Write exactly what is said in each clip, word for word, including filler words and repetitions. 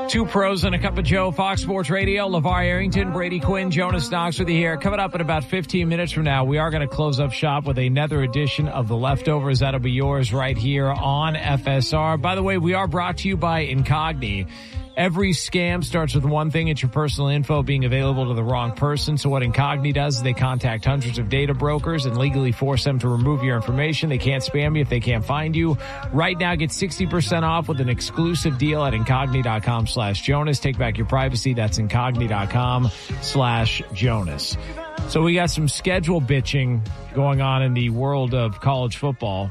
Two pros and a cup of Joe, Fox Sports Radio. LeVar Arrington, Brady Quinn, Jonas Knox with you here. Coming up in about fifteen minutes from now, we are going to close up shop with another edition of The Leftovers. That'll be yours right here on F S R. By the way, we are brought to you by Incogni. Every scam starts with one thing. It's your personal info being available to the wrong person. So what Incogni does is they contact hundreds of data brokers and legally force them to remove your information. They can't spam you if they can't find you. Right now, get sixty percent off with an exclusive deal at Incogni.com slash Jonas. Take back your privacy. That's Incogni.com slash Jonas. So we got some schedule bitching going on in the world of college football.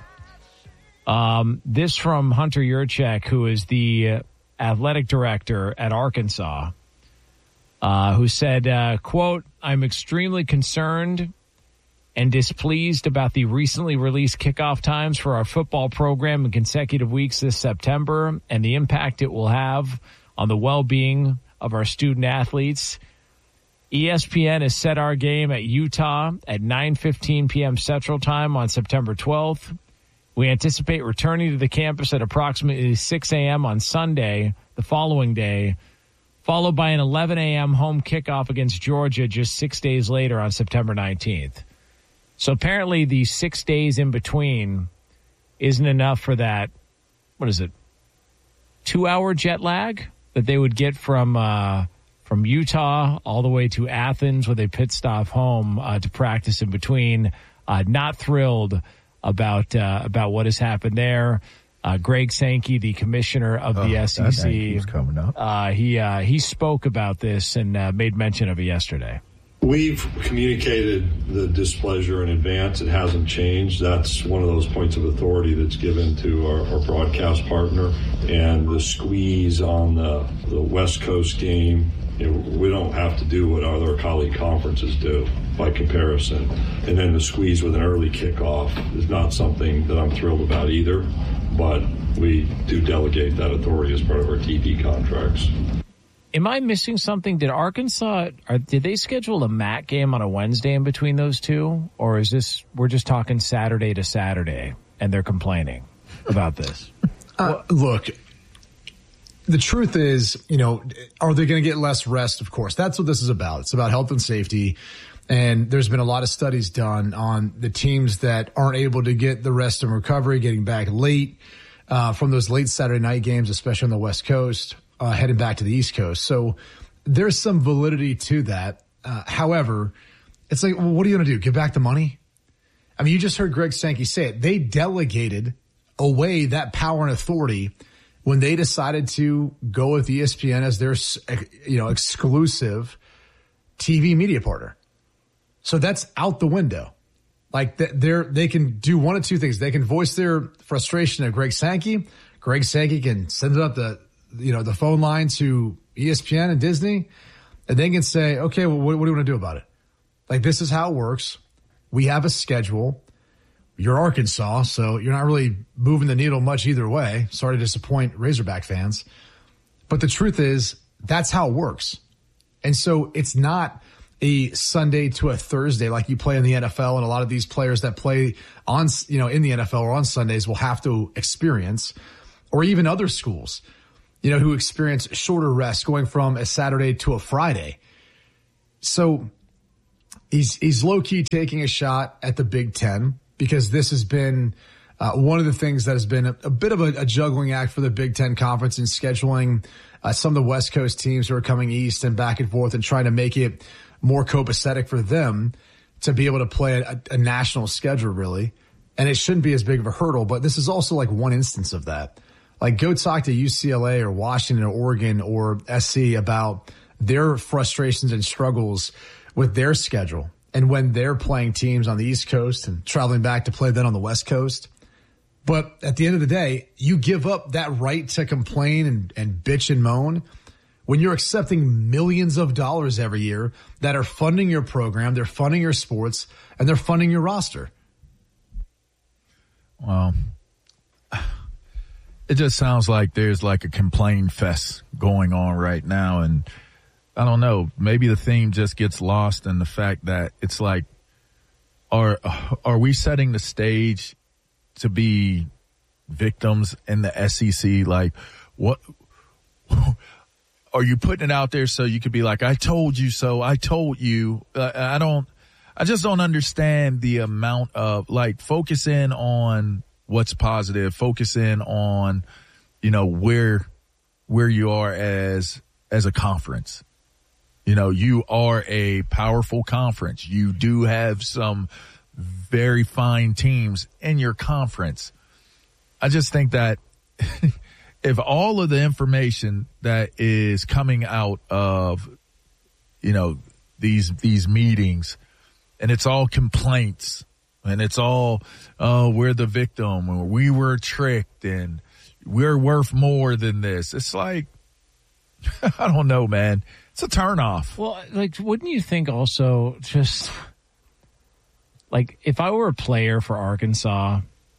Um, this from Hunter Yurchek, who is the uh, athletic director at Arkansas, uh, who said, uh, quote, "I'm extremely concerned and displeased about the recently released kickoff times for our football program in consecutive weeks this September and the impact it will have on the well-being of our student athletes. E S P N has set our game at Utah at nine fifteen p.m. Central Time on September twelfth. We anticipate returning to the campus at approximately six a.m. on Sunday, the following day, followed by an eleven a.m. home kickoff against Georgia just six days later on September nineteenth. So apparently the six days in between isn't enough for that, what is it, two-hour jet lag that they would get from uh, from Utah all the way to Athens with a pit stop home uh, to practice in between. Uh, not thrilled about uh, about what has happened there. Uh, Greg Sankey, the commissioner of the oh, S E C, coming up. Uh, he uh, he spoke about this and uh, made mention of it yesterday. We've communicated the displeasure in advance. It hasn't changed. That's one of those points of authority that's given to our, our broadcast partner. And the squeeze on the, the West Coast game, you know, we don't have to do what other colleague conferences do by comparison. And then the squeeze with an early kickoff is not something that I'm thrilled about either, but we do delegate that authority as part of our T V contracts. Am I missing something? Did Arkansas, or did they schedule a M A C game on a Wednesday in between those two? Or is this, we're just talking Saturday to Saturday and they're complaining about this? Uh, look, the truth is, you know, are they going to get less rest? Of course. That's what this is about. It's about health and safety. And there's been a lot of studies done on the teams that aren't able to get the rest and recovery, getting back late uh, from those late Saturday night games, especially on the West Coast, uh, heading back to the East Coast. So there's some validity to that. Uh, however, it's like, well, what are you going to do? Give back the money? I mean, you just heard Greg Sankey say it. They delegated away that power and authority when they decided to go with E S P N as their, you know, exclusive T V media partner. So that's out the window. Like they're, they can do one of two things. They can voice their frustration to Greg Sankey. Greg Sankey can send it up the, you know, the phone line to E S P N and Disney, and they can say, okay, well, what, what do you want to do about it? Like, this is how it works. We have a schedule. You're Arkansas, so you're not really moving the needle much either way. Sorry to disappoint Razorback fans. But the truth is, that's how it works. And so it's not a Sunday to a Thursday like you play in the N F L, and a lot of these players that play on, you know, in the N F L or on Sundays will have to experience, or even other schools, you know, who experience shorter rest going from a Saturday to a Friday. So he's, he's low key taking a shot at the Big Ten, because this has been uh, one of the things that has been a, a bit of a, a juggling act for the Big Ten Conference in scheduling uh, some of the West Coast teams who are coming east and back and forth and trying to make it more copacetic for them to be able to play a, a national schedule, really. And it shouldn't be as big of a hurdle, but this is also like one instance of that. Like, go talk to U C L A or Washington or Oregon or S C about their frustrations and struggles with their schedule, and when they're playing teams on the East Coast and traveling back to play then on the West Coast. But at the end of the day, you give up that right to complain and, and bitch and moan when you're accepting millions of dollars every year that are funding your program, they're funding your sports, and they're funding your roster. Well, it just sounds like there's like a complaint fest going on right now, and I don't know, maybe the theme just gets lost in the fact that it's like, are are we setting the stage to be victims in the S E C? Like, what are you putting it out there so you could be like, I told you so, I told you. Uh, I don't, I just don't understand the amount of, like, focus in on what's positive, focus in on, you know, where, where you are as, as a conference. You know, you are a powerful conference. You do have some very fine teams in your conference. I just think that if all of the information that is coming out of, you know, these, these meetings, and it's all complaints, and it's all, oh, we're the victim, or we were tricked, and we're worth more than this. It's like, I don't know, man. It's a turnoff. Well, like, wouldn't you think also just, like, if I were a player for Arkansas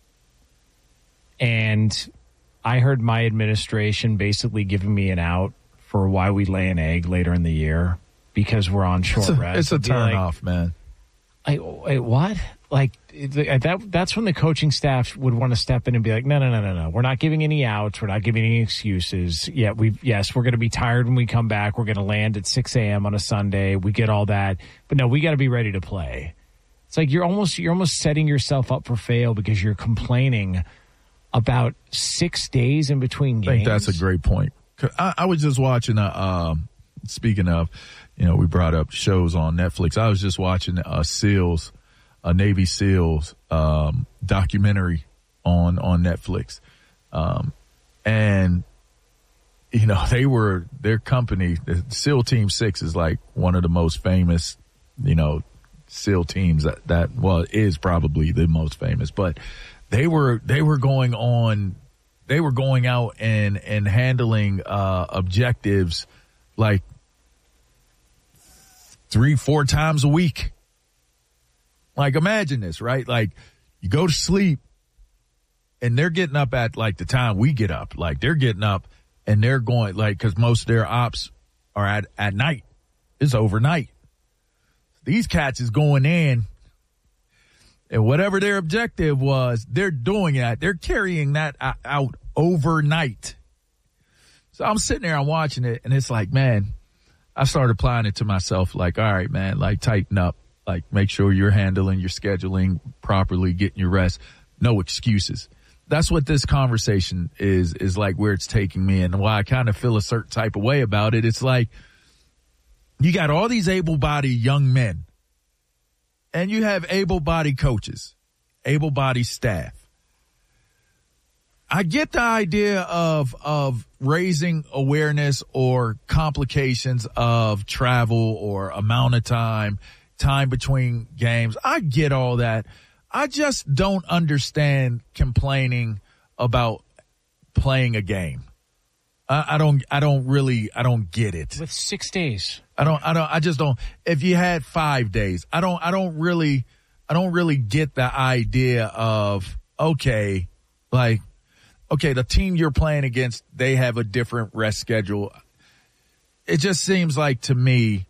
and I heard my administration basically giving me an out for why we lay an egg later in the year because we're on short it's a, rest. It's a turnoff, like, man. I, wait, what? Like, that, that's when the coaching staff would want to step in and be like, no, no, no, no, no. We're not giving any outs. We're not giving any excuses. Yeah, we yes, we're going to be tired when we come back. We're going to land at six a.m. on a Sunday. We get all that. But no, we got to be ready to play. It's like you're almost you're almost setting yourself up for fail because you're complaining about six days in between games. I think that's a great point. I, I was just watching, a, um, speaking of, you know, we brought up shows on Netflix. I was just watching uh, SEALs, a Navy SEALs um, documentary on, on Netflix. Um, and, you know, they were, their company, the SEAL Team six is like one of the most famous, you know, SEAL teams that, that, well, is probably the most famous, but they were, they were going on, they were going out and, and handling uh, objectives like three, four times a week. Like, imagine this, right? Like, you go to sleep and they're getting up at like the time we get up. Like, they're getting up and they're going, like, because most of their ops are at, at night. It's overnight. These cats is going in, and whatever their objective was, they're doing that. They're carrying that out overnight. So I'm sitting there, I'm watching it, and it's like, man, I started applying it to myself. Like, all right, man, like, tighten up. Like, make sure you're handling your scheduling properly, getting your rest. No excuses. That's what this conversation is, is like where it's taking me, and why I kind of feel a certain type of way about it. It's like, you got all these able-bodied young men, and you have able-bodied coaches, able-bodied staff. I get the idea of, of raising awareness or complications of travel or amount of time, time between games. I get all that. I just don't understand complaining about playing a game. I, I don't, I don't really, I don't get it. With six days. I don't, I don't, I just don't, if you had five days, I don't, I don't really, I don't really get the idea of, okay, like, okay, the team you're playing against, they have a different rest schedule. It just seems like to me,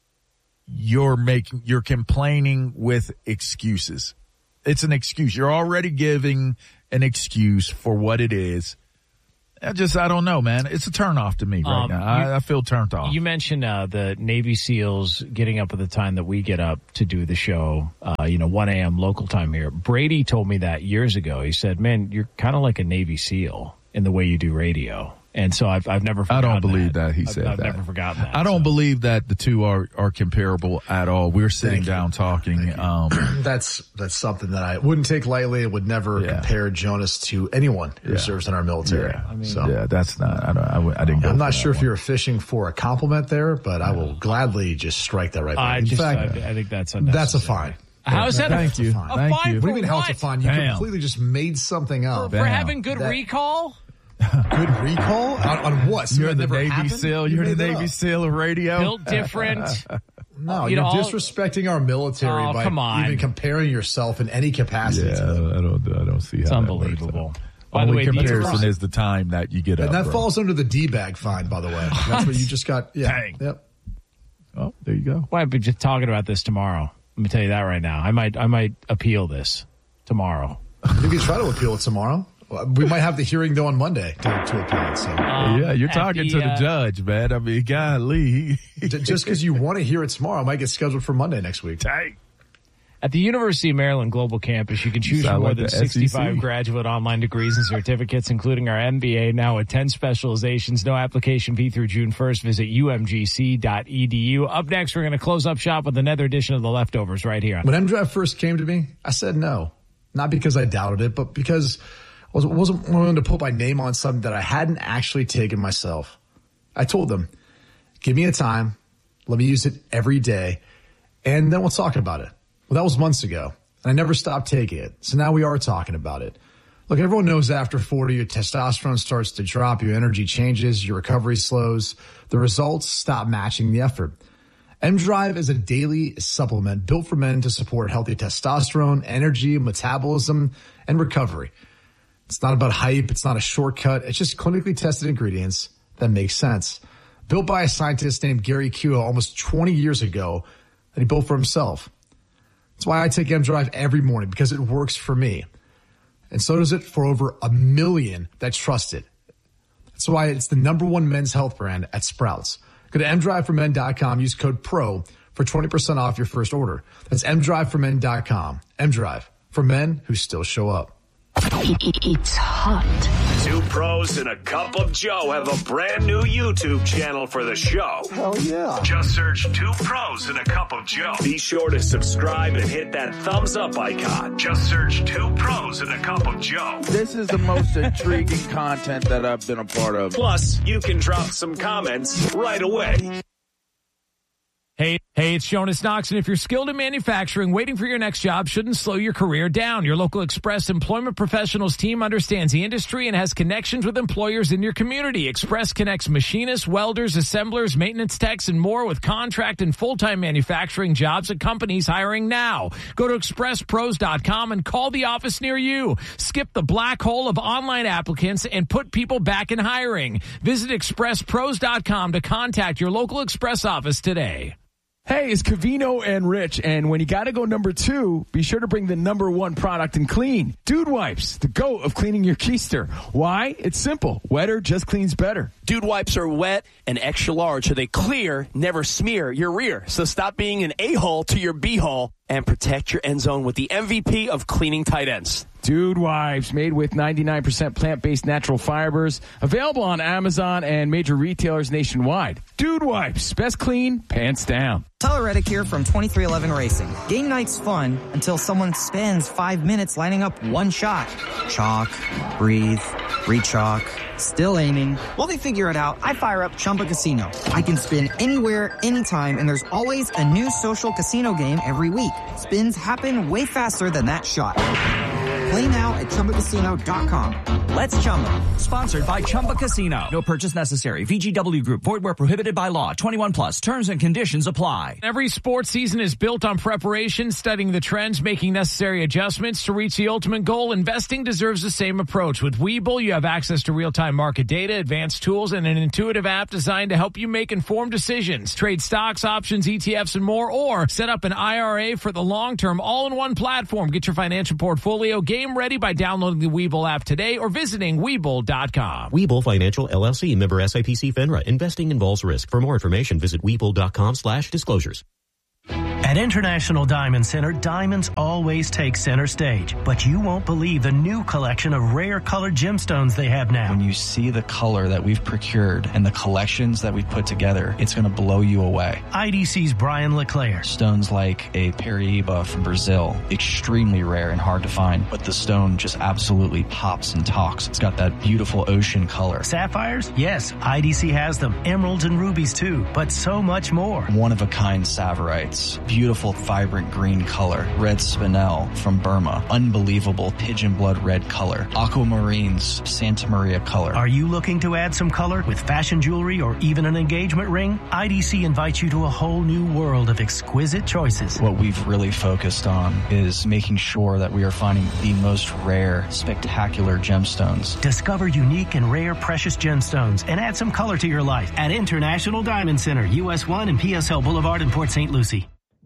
you're making, you're complaining with excuses. It's an excuse. You're already giving an excuse for what it is. I just, I don't know, man. It's a turnoff to me right um, now. I, you, I feel turned off. You mentioned uh, the Navy SEALs getting up at the time that we get up to do the show, uh, you know, one a.m. local time here. Brady told me that years ago. He said, man, you're kind of like a Navy SEAL in the way you do radio. And so I've I've never forgotten I don't believe that, that he I've, said I've that. I've never forgotten that. I don't so. believe that the two are, are comparable at all. We're sitting Thank down you. talking. Um, that's that's something that I wouldn't take lightly. I would never yeah. compare Jonas to anyone who yeah. serves in our military. Yeah. I mean, so yeah, that's not. I don't. I, w- I didn't. Go I'm not sure one. if you're fishing for a compliment there, but I will gladly just strike that right back. I In just, fact, I, I think that's that's a fine. How is that? Thank a, you. A Thank fine you. What do you mean? for How's what? it fine? You Damn. completely just made something up. For, for Damn. having good That- recall? Good recall on, on what? So You're that the never Navy happened? SEAL. You You're the made that Navy up. SEAL of radio. Built different. No, You you're know, all- disrespecting our military Oh, by come on. even comparing yourself in any capacity Yeah, to them. I don't. I don't see how It's that unbelievable. works out. By the Only way, these comparison are- is the time that you get And up. that bro. falls under the D-bag fine, by the way. That's what you just got. Yeah. Dang. Yep. Oh, there you go. Well, I've been just talking about this tomorrow. Let me tell you that right now. I might I might appeal this tomorrow. You can try to appeal it tomorrow. Well, we might have the hearing, though, on Monday to, to appeal it. So. Um, yeah, you're talking the, to the uh, judge, man. I mean, golly. Just because you want to hear it tomorrow, it might get scheduled for Monday next week. Dang. At the University of Maryland Global Campus, you can choose from more like than sixty-five S E C graduate online degrees and certificates, including our M B A, now with ten specializations. No application fee through June first. Visit U M G C dot E D U. Up next, we're going to close up shop with another edition of The Leftovers right here. When M-Drive first came to me, I said no. Not because I doubted it, but because I wasn't willing to put my name on something that I hadn't actually taken myself. I told them, give me a time, let me use it every day, and then we'll talk about it. Well, that was months ago, and I never stopped taking it. So now we are talking about it. Look, everyone knows after forty, your testosterone starts to drop, your energy changes, your recovery slows. The results stop matching the effort. M-Drive is a daily supplement built for men to support healthy testosterone, energy, metabolism, and recovery. It's not about hype. It's not a shortcut. It's just clinically tested ingredients that make sense. Built by a scientist named Gary Kuo almost twenty years ago that he built for himself. That's why I take M-Drive every morning, because it works for me. And so does it for over a million that trust it. That's why it's the number one men's health brand at Sprouts. Go to M drive for men dot com. Use code PRO for twenty percent off your first order. That's M drive for men dot com. M-Drive, for men who still show up. It's hot. Two pros and a cup of Joe have a brand new YouTube channel for the show. Hell yeah. Just search Two Pros and a Cup of Joe. Be sure to subscribe and hit that thumbs up icon. Just search Two Pros and a Cup of Joe. This is the most intriguing content that I've been a part of. Plus, you can drop some comments right away. Hey, hey, it's Jonas Knox, and if you're skilled in manufacturing, waiting for your next job shouldn't slow your career down. Your local Express Employment Professionals team understands the industry and has connections with employers in your community. Express connects machinists, welders, assemblers, maintenance techs, and more with contract and full-time manufacturing jobs at companies hiring now. Go to express pros dot com and call the office near you. Skip the black hole of online applicants and put people back in hiring. Visit express pros dot com to contact your local Express office today. Hey, it's Covino and Rich, and when you gotta go number two, be sure to bring the number one product in clean. Dude Wipes, the GOAT of cleaning your keister. Why? It's simple. Wetter just cleans better. Dude Wipes are wet and extra large, so they clear, never smear your rear. So stop being an a-hole to your b-hole and protect your end zone with the M V P of cleaning tight ends. Dude Wipes, made with ninety-nine percent plant-based natural fibers, available on Amazon and major retailers nationwide. Dude Wipes, best clean, pants down. Tyler Reddick here from twenty-three eleven Racing. Game night's fun until someone spends five minutes lining up one shot. Chalk, breathe, re-chalk, still aiming. While they figure it out, I fire up Chumba Casino. I can spin anywhere, anytime, and there's always a new social casino game every week. Spins happen way faster than that shot. Play now at Chumba Casino dot com. Let's Chumba. Sponsored by Chumba Casino. No purchase necessary. V G W Group. Void where prohibited by law. twenty-one plus. Terms and conditions apply. Every sports season is built on preparation, studying the trends, making necessary adjustments to reach the ultimate goal. Investing deserves the same approach. With Webull, you have access to real-time market data, advanced tools, and an intuitive app designed to help you make informed decisions. Trade stocks, options, E T Fs, and more, or set up an I R A for the long term, all-in-one platform. Get your financial portfolio game ready by downloading the Webull app today or visiting Webull dot com. Webull Financial, L L C, member S I P C FINRA. Investing involves risk. For more information, visit Webull dot com slash disclosures. At International Diamond Center, diamonds always take center stage, but you won't believe the new collection of rare colored gemstones they have now. When you see the color that we've procured and the collections that we've put together, it's going to blow you away. I D C's Brian LeClaire. Stones like a Paraíba from Brazil, extremely rare and hard to find, but the stone just absolutely pops and talks. It's got that beautiful ocean color. Sapphires? Yes, I D C has them. Emeralds and rubies too, but so much more. One-of-a-kind Saverites. Beautiful, vibrant green color. Red spinel from Burma. Unbelievable pigeon blood red color. Aquamarines, Santa Maria color. Are you looking to add some color with fashion jewelry or even an engagement ring? I D C invites you to a whole new world of exquisite choices. What we've really focused on is making sure that we are finding the most rare, spectacular gemstones. Discover unique and rare precious gemstones and add some color to your life at International Diamond Center, U S one and P S L Boulevard in Port Saint Lucie.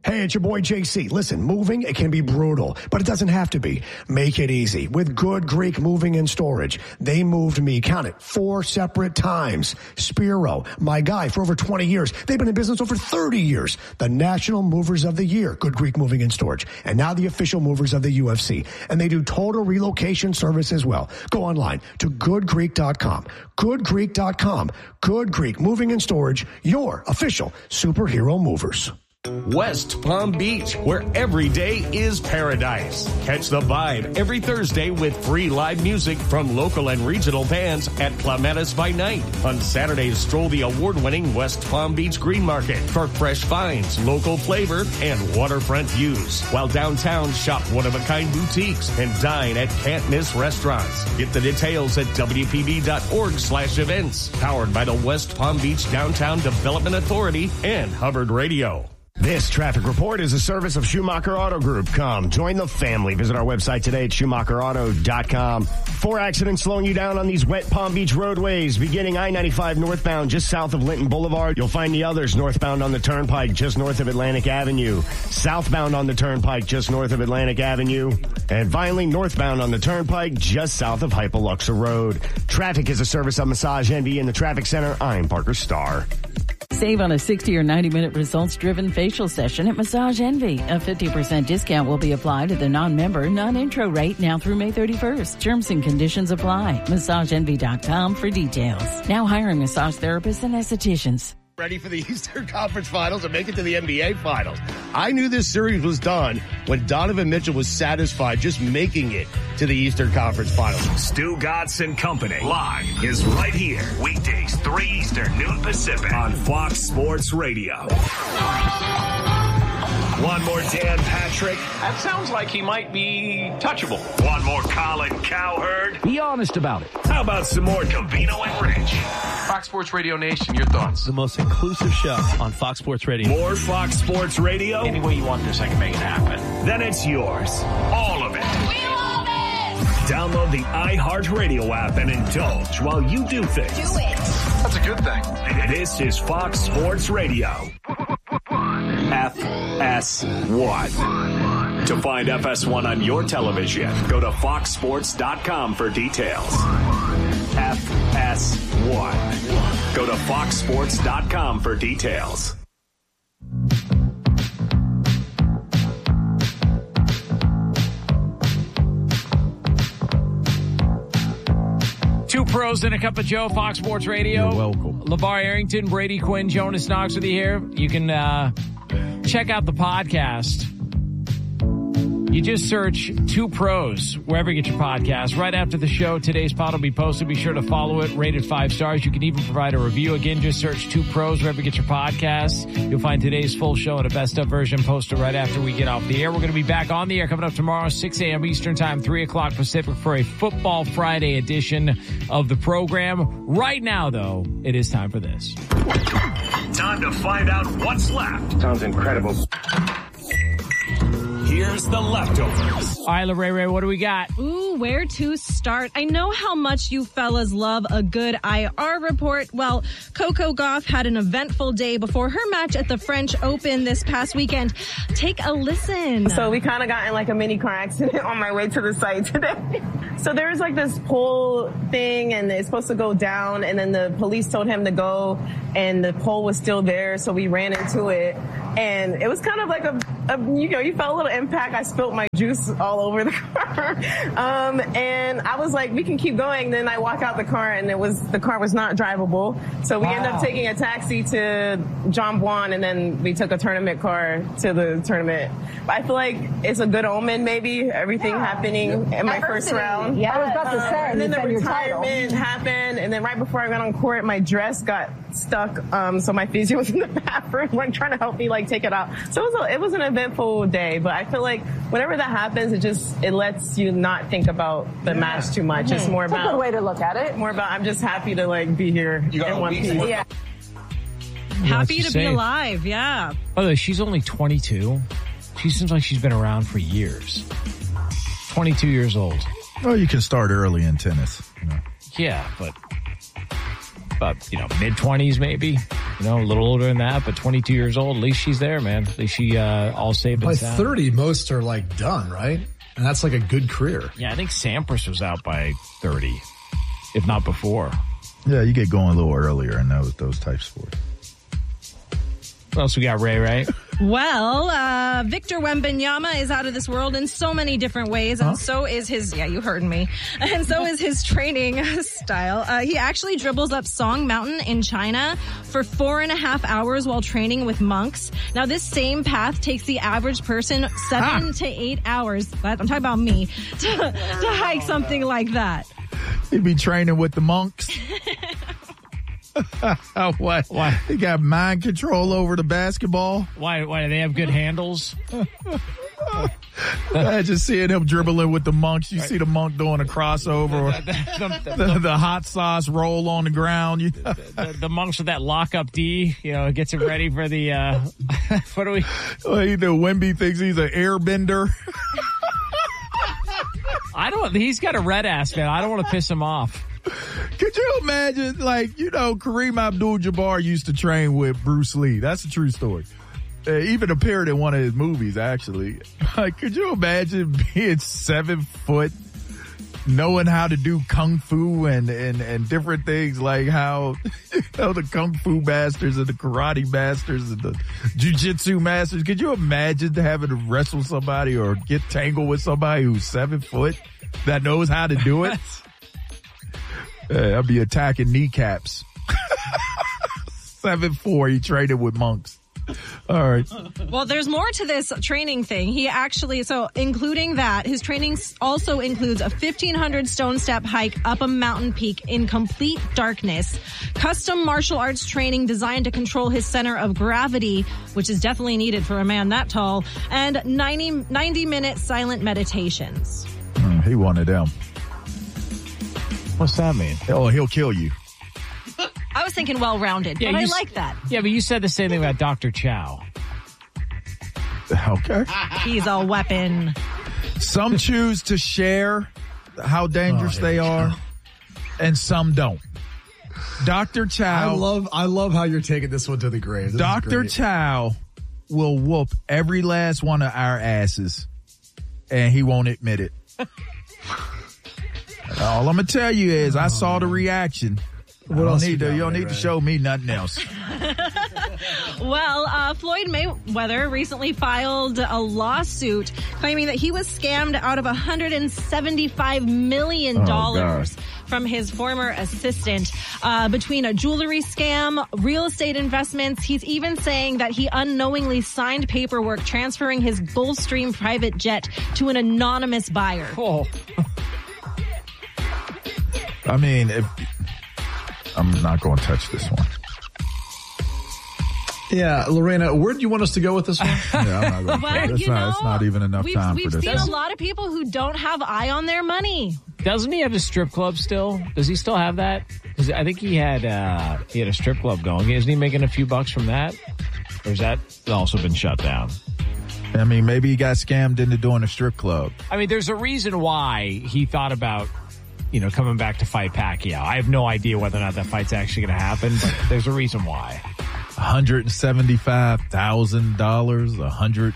Hey, it's your boy J C. Listen, moving, it can be brutal, but it doesn't have to be. Make it easy with Good Greek Moving and Storage. They moved me, count it, four separate times. Spiro, my guy for over twenty years. They've been in business over thirty years. The National Movers of the Year, Good Greek Moving and Storage. And now the official movers of the U F C. And they do total relocation service as well. Go online to good greek dot com. good greek dot com. Good Greek Moving and Storage, your official superhero movers. West Palm Beach, where every day is paradise. Catch the vibe every Thursday with free live music from local and regional bands at Clematis by Night. On Saturdays, stroll the award-winning West Palm Beach Green Market for fresh finds, local flavor, and waterfront views. While downtown, shop one-of-a-kind boutiques and dine at can't-miss restaurants. Get the details at w p b dot org slash events. Powered by the West Palm Beach Downtown Development Authority and Hubbard Radio. This traffic report is a service of Schumacher Auto Group. Come, join the family. Visit our website today at schumacher auto dot com. Four accidents slowing you down on these wet Palm Beach roadways. Beginning I ninety-five northbound just south of Linton Boulevard. You'll find the others northbound on the Turnpike just north of Atlantic Avenue. Southbound on the Turnpike just north of Atlantic Avenue. And finally, northbound on the Turnpike just south of Hypoluxer Road. Traffic is a service of Massage Envy in the Traffic Center. I'm Parker Starr. Save on a sixty or ninety minute results-driven facial session at Massage Envy. A fifty percent discount will be applied to the non-member, non-intro rate now through May thirty-first. Terms and conditions apply. massage envy dot com for details. Now hiring massage therapists and estheticians. Ready for the Eastern Conference Finals and make it to the N B A Finals. I knew this series was done when Donovan Mitchell was satisfied just making it to the Eastern Conference Finals. Stu Gatz and Company live is right here. Weekdays, three Eastern, noon Pacific on Fox Sports Radio. One more Dan Patrick. That sounds like he might be touchable. One more Colin Cowherd. Be honest about it. How about some more Covino and Rich? Fox Sports Radio Nation, your thoughts? The most inclusive show on Fox Sports Radio. More Fox Sports Radio? Any way you want this, I can make it happen. Then it's yours. All of it. We love it! Download the iHeartRadio app and indulge while you do things. Do it. That's a good thing. This is Fox Sports Radio. F S one. To find F S one on your television, go to fox sports dot com for details. F S one. Go to fox sports dot com for details. Two pros and a cup of Joe, Fox Sports Radio. You're welcome. LeVar Arrington, Brady Quinn, Jonas Knox with you here. You can uh, check out the podcast. You just search Two Pros wherever you get your podcast. Right after the show, today's pod will be posted. Be sure to follow it, rate it five stars. You can even provide a review. Again, just search Two Pros wherever you get your podcasts. You'll find today's full show and a best of version posted right after we get off the air. We're going to be back on the air coming up tomorrow, six a.m. Eastern Time, three o'clock Pacific for a Football Friday edition of the program. Right now, though, it is time for this. Time to find out what's left. Sounds incredible. Here's the leftovers. All right, Ray Ray, what do we got? Ooh, where to start? I know how much you fellas love a good I R report. Well, Coco Gauff had an eventful day before her match at the French Open this past weekend. Take a listen. So we kind of got in like a mini car accident on my way to the site today. So there was like this pole thing and it's supposed to go down and then the police told him to go and the pole was still there. So we ran into it and it was kind of like a, a you know, you felt a little impact. I spilled my juice all over the car. um, and I was like, we can keep going. Then I walk out the car and it was, the car was not drivable. So we wow. ended up taking a taxi to John Buon and then we took a tournament car to the tournament. But I feel like it's a good omen, maybe everything yeah. happening yeah. in my first round. Yeah, I was about to say. Um, and then the retirement happened. And then right before I went on court, my dress got stuck. Um, so my physio was in the bathroom, like trying to help me like take it out. So it was, a, it was an eventful day, but I feel like whenever that happens, it just, it lets you not think about the yeah. match too much. Mm-hmm. It's more it's about. a good way to look at it. More about, I'm just happy to like be here you in one piece. Yeah. Happy to be alive. Yeah. By the way, she's only twenty-two. She seems like she's been around for years. twenty-two years old. Well, you can start early in tennis. You know. Yeah, but about, you know, mid-twenties maybe. You know, a little older than that, but twenty-two years old. At least she's there, man. At least she uh, all saved and By sound. thirty, most are, like, done, right? And that's, like, a good career. Yeah, I think Sampras was out by thirty, if not before. Yeah, you get going a little earlier in those, those type sports. What else we got, Ray, right? Well, uh, Victor Wembanyama is out of this world in so many different ways, and huh? so is his, yeah, you heard me, and so is his training style. Uh, he actually dribbles up Song Mountain in China for four and a half hours while training with monks. Now, this same path takes the average person seven ah. to eight hours, I'm talking about me, to, to hike something like that. He'd be training with the monks. What? Why? He got mind control over the basketball. Why? Why do they have good handles? Imagine seeing him dribbling with the monks. You right. see the monk doing a crossover, the, the, the, the, the hot sauce roll on the ground. You the, the, the monks with that lockup D, you know, gets him ready for the. Uh, what do we? Well, you know, Wemby thinks he's an airbender. I don't. He's got a red ass, man. I don't want to piss him off. Could you imagine, like, you know, Kareem Abdul-Jabbar used to train with Bruce Lee. That's a true story. Uh, even appeared in one of his movies, actually. Like, could you imagine being seven foot, knowing how to do kung fu and, and, and different things, like how, you know, the kung fu masters and the karate masters and the jiu-jitsu masters. Could you imagine having to wrestle somebody or get tangled with somebody who's seven foot that knows how to do it? Uh, I'll be attacking kneecaps. seven four, he traded with monks. All right. Well, there's more to this training thing. He actually, so including that, his training also includes a fifteen hundred stone step hike up a mountain peak in complete darkness, custom martial arts training designed to control his center of gravity, which is definitely needed for a man that tall, and ninety, ninety minute silent meditations. Mm, he wanted them. What's that mean? Oh, he'll kill you. I was thinking well-rounded, yeah, but I s- like that. Yeah, but you said the same thing about Doctor Chow. Okay. He's a weapon. Some choose to share how dangerous oh, they are, go. and some don't. Doctor Chow. I love, I love how you're taking this one to the grave. This Doctor Chow will whoop every last one of our asses, and he won't admit it. All I'm gonna tell you is, I saw the reaction. What you else need you, to, you don't need right? to show me nothing else. Well, uh, Floyd Mayweather recently filed a lawsuit claiming that he was scammed out of one hundred seventy-five million dollars oh, from his former assistant uh, between a jewelry scam, real estate investments. He's even saying that he unknowingly signed paperwork transferring his Gulfstream private jet to an anonymous buyer. Oh. I mean, if, I'm not going to touch this one. Yeah, Lorena, where do you want us to go with this one? Yeah, I'm not going well, it's, you not, know, it's not even enough we've, time we've for this. We've seen a lot of people who don't have eye on their money. Doesn't he have a strip club still? Does he still have that? I think he had uh, he had a strip club going. Isn't he making a few bucks from that? Or has that also been shut down? I mean, maybe he got scammed into doing a strip club. I mean, there's a reason why he thought about, you know, coming back to fight Pacquiao. I have no idea whether or not that fight's actually going to happen, but there's a reason why. one hundred seventy-five thousand dollars, one hundred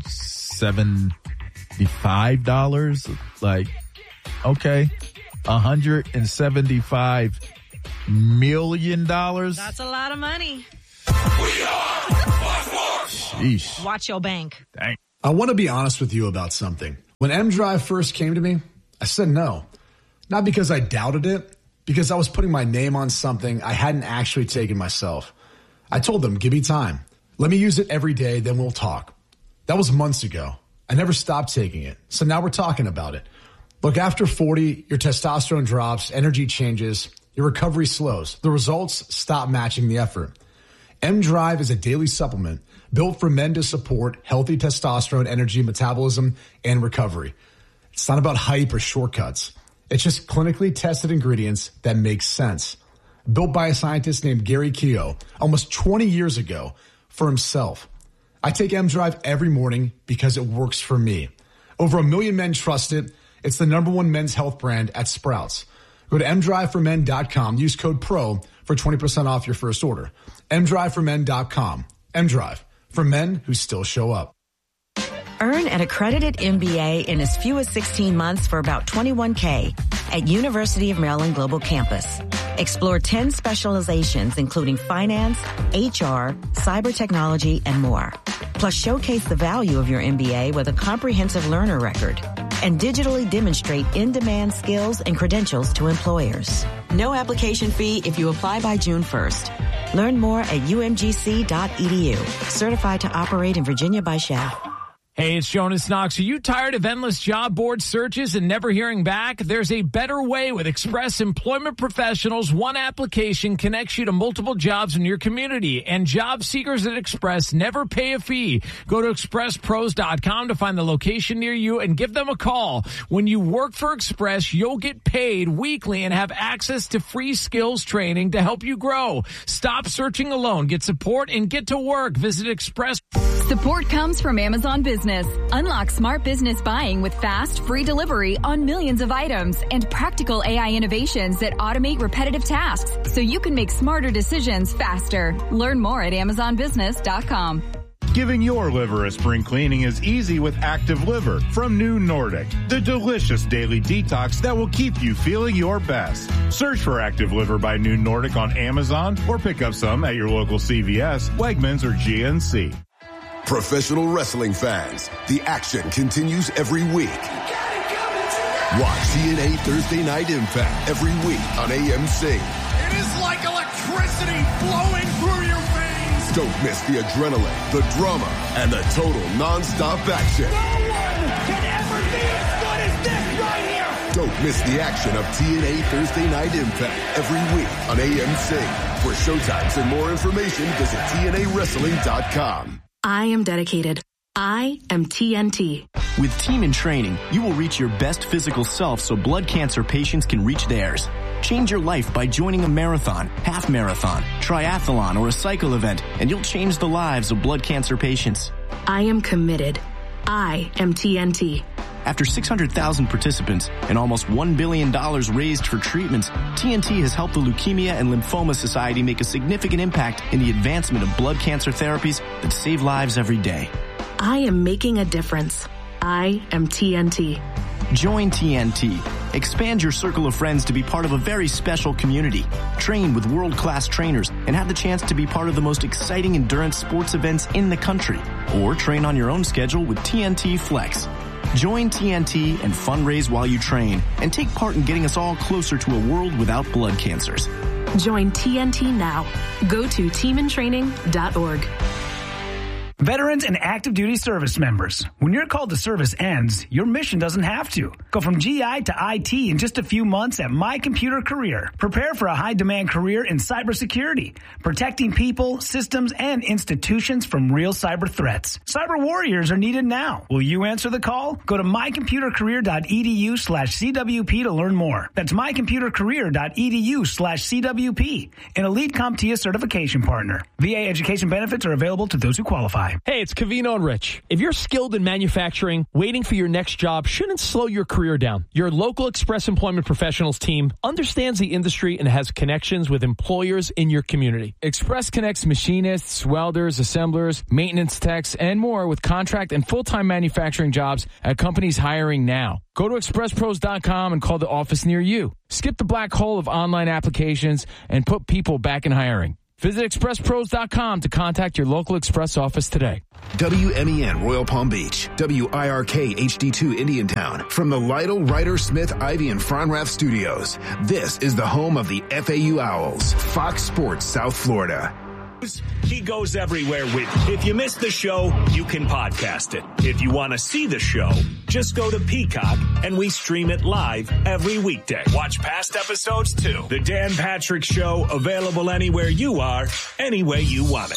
seventy-five dollars. Like, okay, one hundred seventy-five million dollars. That's a lot of money. We are Fox Sports. Sheesh. Watch your bank. Dang. I want to be honest with you about something. When M-Drive first came to me, I said no. Not because I doubted it, because I was putting my name on something I hadn't actually taken myself. I told them, give me time. Let me use it every day, then we'll talk. That was months ago. I never stopped taking it. So now we're talking about it. Look, after forty, your testosterone drops, energy changes, your recovery slows. The results stop matching the effort. M-Drive is a daily supplement built for men to support healthy testosterone, energy, metabolism, and recovery. It's not about hype or shortcuts. It's just clinically tested ingredients that make sense. Built by a scientist named Gary Keogh almost twenty years ago for himself. I take M-Drive every morning because it works for me. Over a million men trust it. It's the number one men's health brand at Sprouts. Go to m drive for men dot com. Use code PRO for twenty percent off your first order. m drive for men dot com. M-Drive, for men who still show up. Earn an accredited M B A in as few as sixteen months for about twenty-one K at University of Maryland Global Campus. Explore ten specializations, including finance, H R, cyber technology, and more. Plus, showcase the value of your M B A with a comprehensive learner record and digitally demonstrate in-demand skills and credentials to employers. No application fee if you apply by June first. Learn more at u m g c dot e d u. Certified to operate in Virginia by S H A F. Hey, it's Jonas Knox. Are you tired of endless job board searches and never hearing back? There's a better way with Express Employment Professionals. One application connects you to multiple jobs in your community, and job seekers at Express never pay a fee. Go to express pros dot com to find the location near you and give them a call. When you work for Express, you'll get paid weekly and have access to free skills training to help you grow. Stop searching alone. Get support and get to work. Visit Express. Support comes from Amazon Business. Unlock smart business buying with fast, free delivery on millions of items and practical A I innovations that automate repetitive tasks so you can make smarter decisions faster. Learn more at amazon business dot com. Giving your liver a spring cleaning is easy with Active Liver from New Nordic, the delicious daily detox that will keep you feeling your best. Search for Active Liver by New Nordic on Amazon or pick up some at your local C V S, Wegmans, or G N C. Professional wrestling fans, the action continues every week. Watch T N A Thursday Night Impact every week on A M C. It is like electricity flowing through your veins. Don't miss the adrenaline, the drama, and the total non-stop action. No one can ever be as good as this right here. Don't miss the action of T N A Thursday Night Impact every week on A M C. For showtimes and more information, visit T N A wrestling dot com. I am dedicated. I am T N T. With Team in Training, you will reach your best physical self so blood cancer patients can reach theirs. Change your life by joining a marathon, half marathon, triathlon, or a cycle event, and you'll change the lives of blood cancer patients. I am committed. I am T N T. After six hundred thousand participants and almost one billion dollars raised for treatments, T N T has helped the Leukemia and Lymphoma Society make a significant impact in the advancement of blood cancer therapies that save lives every day. I am making a difference. I am T N T. Join T N T. Expand your circle of friends to be part of a very special community. Train with world-class trainers and have the chance to be part of the most exciting endurance sports events in the country. Or train on your own schedule with T N T Flex. Join T N T and fundraise while you train and take part in getting us all closer to a world without blood cancers. Join T N T now. Go to team in training dot org. Veterans and active duty service members, when your call to service ends, your mission doesn't have to. Go from G I to I T in just a few months at My Computer Career. Prepare for a high-demand career in cybersecurity, protecting people, systems, and institutions from real cyber threats. Cyber warriors are needed now. Will you answer the call? Go to my computer career dot e d u slash C W P to learn more. That's my computer career dot e d u slash C W P, an Elite CompTIA certification partner. V A education benefits are available to those who qualify. Hey, it's Covino and Rich. If you're skilled in manufacturing, waiting for your next job shouldn't slow your career down. Your local Express Employment Professionals team understands the industry and has connections with employers in your community. Express connects machinists, welders, assemblers, maintenance techs, and more with contract and full-time manufacturing jobs at companies hiring now. Go to express pros dot com and call the office near you. Skip the black hole of online applications and put people back in hiring. Visit express pros dot com to contact your local Express office today. W M E N Royal Palm Beach, W I R K H D two Indiantown. From the Lytle, Ryder, Smith, Ivy, and Fronrath studios, this is the home of the F A U Owls, Fox Sports South Florida. He goes everywhere with. If you missed the show, you can podcast it. If you want to see the show, just go to Peacock and we stream it live every weekday. Watch past episodes too. The Dan Patrick Show, available anywhere you are, any way you want it.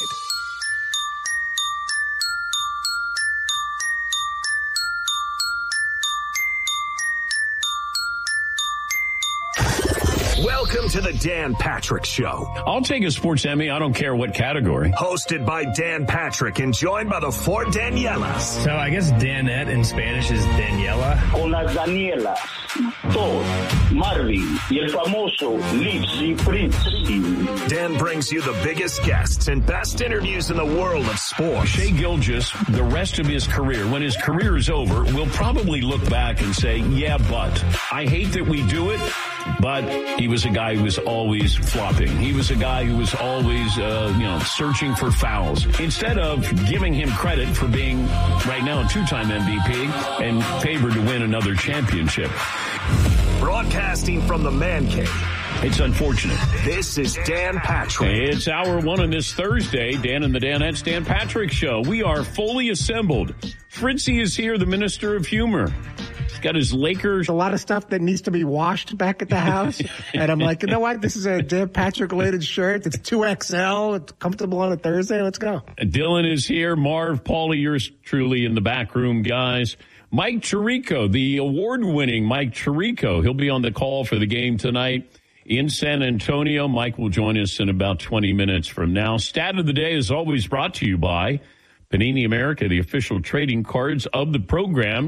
Welcome to the Dan Patrick Show. I'll take a sports Emmy. I don't care what category. Hosted by Dan Patrick and joined by the four Danielas. So I guess Danette in Spanish is Daniela. Con las Danielas, Todd, Marvin, y el famoso Lipsy Fritzy. Dan brings you the biggest guests and best interviews in the world of sports. Shea Gilgeous, the rest of his career, when his career is over, will probably look back and say, yeah, but I hate that we do it, but he was a guy who was always flopping. He was a guy who was always, uh, you know, searching for fouls. Instead of giving him credit for being, right now, a two-time M V P and favored to win another championship. Broadcasting from the Man Cave. It's unfortunate. This is Dan Patrick. It's hour one on this Thursday. Dan and the Danettes, Dan Patrick Show. We are fully assembled. Fritzy is here, the Minister of Humor. He's got his Lakers. A lot of stuff that needs to be washed back at the house. And I'm like, you know what? This is a Dan Patrick-related shirt. It's two X L. It's comfortable on a Thursday. Let's go. Dylan is here. Marv, Paulie, yours truly in the back room, guys. Mike Tirico, the award-winning Mike Tirico. He'll be on the call for the game tonight in San Antonio. Mike will join us in about twenty minutes from now. Stat of the day is always brought to you by Panini America, the official trading cards of the program.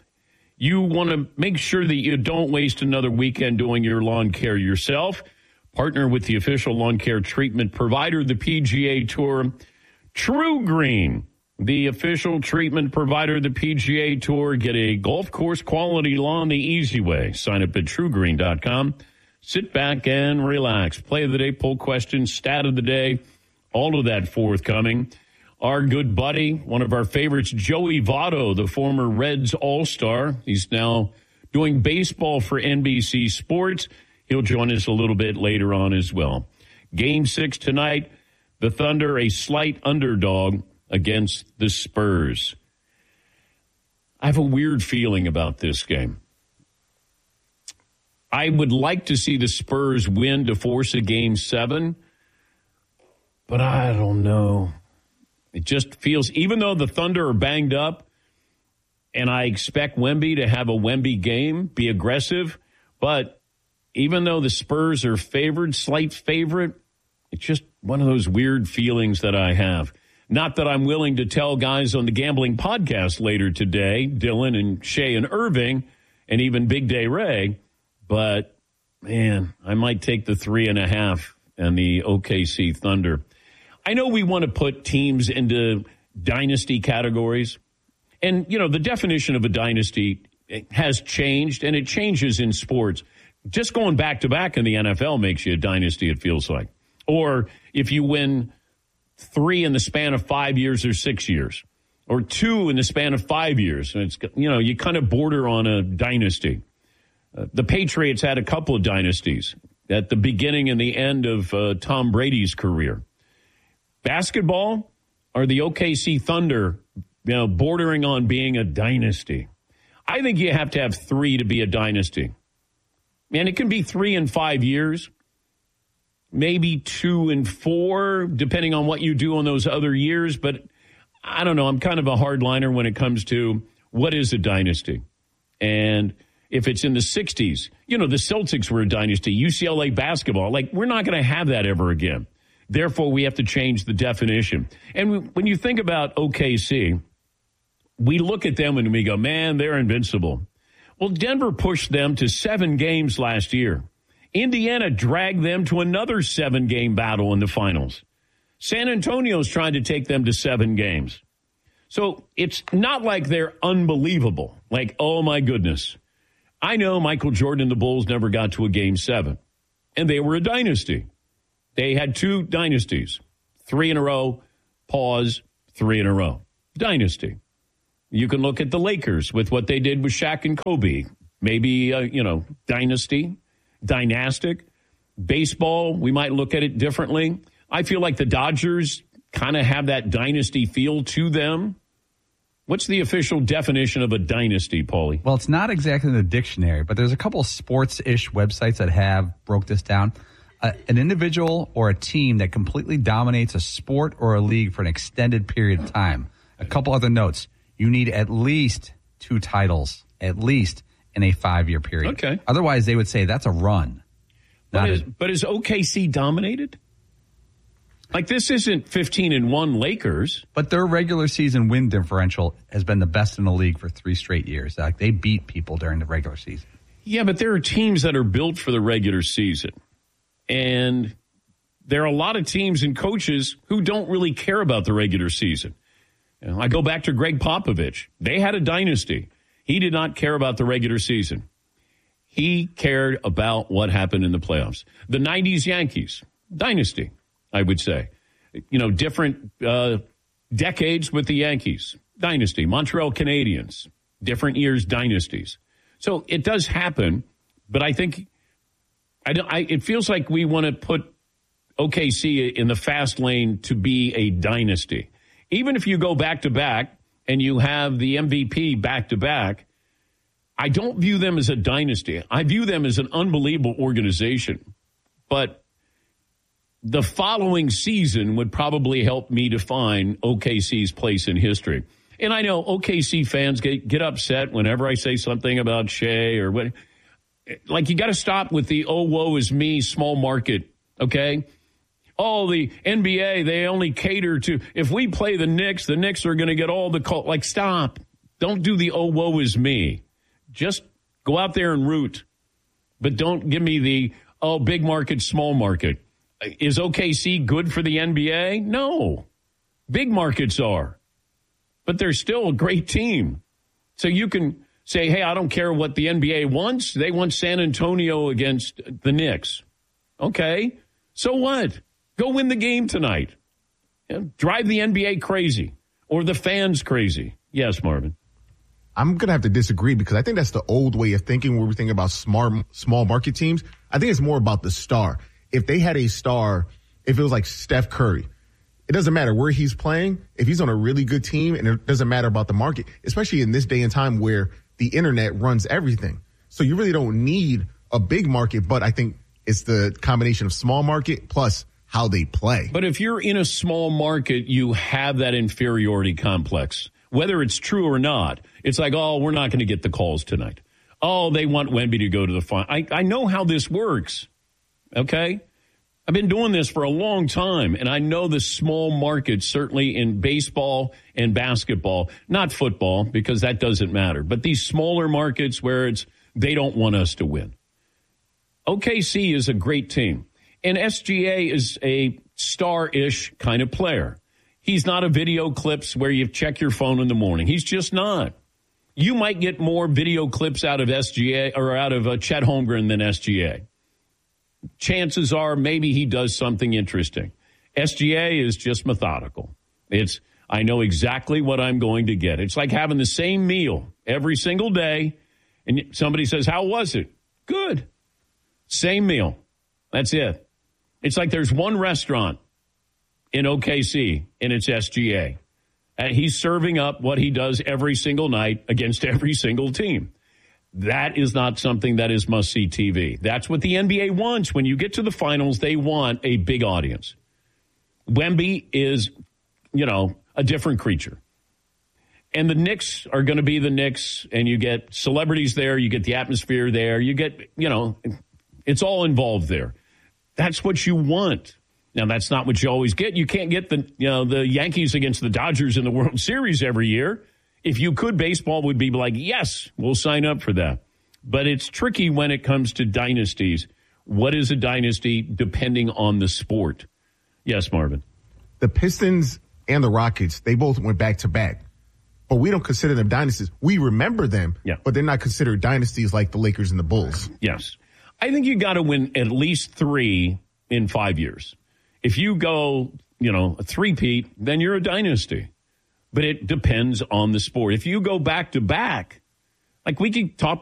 You want to make sure that you don't waste another weekend doing your lawn care yourself. Partner with the official lawn care treatment provider, the P G A Tour, True Green. The official treatment provider of the P G A Tour. Get a golf course quality lawn the easy way. Sign up at true green dot com. Sit back and relax. Play of the day, poll question, stat of the day, all of that forthcoming. Our good buddy, one of our favorites, Joey Votto, the former Reds All-Star. He's now doing baseball for N B C Sports. He'll join us a little bit later on as well. Game six tonight, the Thunder, a slight underdog against the Spurs. I have a weird feeling about this game. I would like to see the Spurs win to force a game seven, but I don't know. It just feels, even though the Thunder are banged up, and I expect Wemby to have a Wemby game, be aggressive, but even though the Spurs are favored, slight favorite, it's just one of those weird feelings that I have. Not that I'm willing to tell guys on the Gambling Podcast later today, Dylan and Shea and Irving, and even Big Day Ray, but, man, I might take the three and a half and the O K C Thunder. I know we want to put teams into dynasty categories, and, you know, the definition of a dynasty has changed, and it changes in sports. Just going back-to-back in the N F L makes you a dynasty, it feels like. Or if you win three in the span of five years or six years, or two in the span of five years. It's, you know, you kind of border on a dynasty. Uh, the Patriots had a couple of dynasties at the beginning and the end of uh, Tom Brady's career. Basketball, or the O K C Thunder, you know, bordering on being a dynasty. I think you have to have three to be a dynasty. And it can be three in five years. Maybe two and four, depending on what you do on those other years. But I don't know. I'm kind of a hardliner when it comes to what is a dynasty. And if it's in the sixties, you know, the Celtics were a dynasty. U C L A basketball, like, we're not going to have that ever again. Therefore, we have to change the definition. And when you think about O K C, we look at them and we go, man, they're invincible. Well, Denver pushed them to seven games last year. Indiana dragged them to another seven-game battle in the finals. San Antonio's trying to take them to seven games. So it's not like they're unbelievable. Like, oh, my goodness. I know Michael Jordan and the Bulls never got to a game seven, and they were a dynasty. They had two dynasties, three in a row, pause, three in a row. Dynasty. You can look at the Lakers with what they did with Shaq and Kobe. Maybe, uh, you know, dynasty. Dynastic. Baseball, we might look at it differently. I feel like the Dodgers kind of have that dynasty feel to them. What's the official definition of a dynasty, Paulie? Well, it's not exactly in the dictionary, but there's a couple of sports-ish websites that have broke this down. Uh, an individual or a team that completely dominates a sport or a league for an extended period of time. A couple other notes. You need at least two titles, at least, in a five-year period. Okay. Otherwise, they would say that's a run. But is, but is O K C dominated? Like, this isn't fifteen and one Lakers. But their regular season win differential has been the best in the league for three straight years. Like, they beat people during the regular season. Yeah, but there are teams that are built for the regular season. And there are a lot of teams and coaches who don't really care about the regular season. You know, I go back to Greg Popovich. They had a dynasty. He did not care about the regular season. He cared about what happened in the playoffs. The nineties Yankees, dynasty, I would say. You know, different uh, decades with the Yankees, dynasty. Montreal Canadiens, different years, dynasties. So it does happen, but I think I don't, I, it feels like we want to put O K C in the fast lane to be a dynasty. Even if you go back to back and you have the M V P back to back, I don't view them as a dynasty. I view them as an unbelievable organization. But the following season would probably help me define O K C's place in history. And I know O K C fans get, get upset whenever I say something about Shea or what. Like, you got to stop with the, oh, woe is me, small market, okay? Oh, the N B A, they only cater to, if we play the Knicks, the Knicks are going to get all the call. Like, stop. Don't do the, oh, woe is me. Just go out there and root. But don't give me the, oh, big market, small market. Is O K C good for the N B A? No. Big markets are. But they're still a great team. So you can say, hey, I don't care what the N B A wants. They want San Antonio against the Knicks. Okay. So what? Go win the game tonight. You know, drive the N B A crazy or the fans crazy. Yes, Marvin. I'm going to have to disagree because I think that's the old way of thinking where we think about smart, small market teams. I think it's more about the star. If they had a star, if it was like Steph Curry, it doesn't matter where he's playing. If he's on a really good team, and it doesn't matter about the market, especially in this day and time where the internet runs everything. So you really don't need a big market, but I think it's the combination of small market plus how they play. But if you're in a small market, you have that inferiority complex. Whether it's true or not, it's like, oh, we're not going to get the calls tonight. Oh, they want Wemby to go to the final. I, I know how this works, okay? I've been doing this for a long time, and I know the small markets, certainly in baseball and basketball, not football, because that doesn't matter, but these smaller markets where it's they don't want us to win. O K C is a great team, and S G A is a star-ish kind of player. He's not a video clips where you check your phone in the morning. He's just not. You might get more video clips out of S G A or out of uh, Chet Holmgren than S G A. Chances are maybe he does something interesting. S G A is just methodical. It's, I know exactly what I'm going to get. It's like having the same meal every single day, and somebody says, how was it? Good. Same meal. That's it. It's like there's one restaurant in O K C, and it's S G A. And he's serving up what he does every single night against every single team. That is not something that is must-see T V. That's what the N B A wants. When you get to the finals, they want a big audience. Wemby is, you know, a different creature. And the Knicks are going to be the Knicks, and you get celebrities there, you get the atmosphere there, you get, you know, it's all involved there. That's what you want. Now, that's not what you always get. You can't get the, you know, the Yankees against the Dodgers in the World Series every year. If you could, baseball would be like, yes, we'll sign up for that. But it's tricky when it comes to dynasties. What is a dynasty depending on the sport? Yes, Marvin. The Pistons and the Rockets, they both went back to back. But we don't consider them dynasties. We remember them, yeah. But they're not considered dynasties like the Lakers and the Bulls. Yes. I think you got to win at least three in five years. If you go, you know, a three-peat, then you're a dynasty. But it depends on the sport. If you go back to back, like we could talk